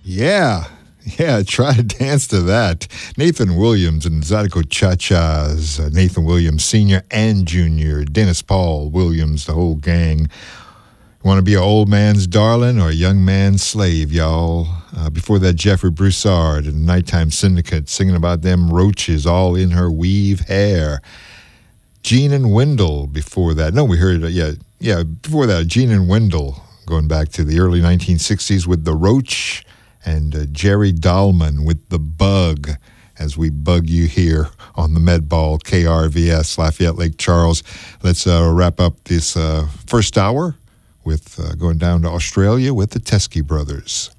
Yeah. Yeah, try to dance to that. Nathan Williams and Zydeco Cha-Chas, Nathan Williams Sr. and Jr., Dennis Paul Williams, the whole gang. Want to be an old man's darling or a young man's slave, y'all? Before that, Jeffrey Broussard and Nighttime Syndicate singing about them roaches all in her weave hair. Gene and Wendell before that. No, we heard it. Yeah, before that, Gene and Wendell going back to the early 1960s with The Roach. And Jerry Dahlman with The Bug, as we bug you here on the Medball KRVS, Lafayette Lake Charles. Let's wrap up this first hour with going down to Australia with the Teskey Brothers.